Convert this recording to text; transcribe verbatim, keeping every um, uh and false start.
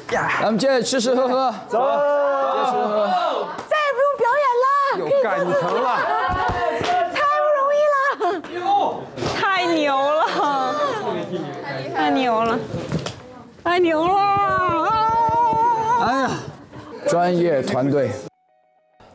咱们接着吃吃喝喝，走，接着吃喝喝。 再也不用表演了， 有感疼了， 太不容易了， 太牛了，太牛了，太牛了！ 哎呀，专业团队。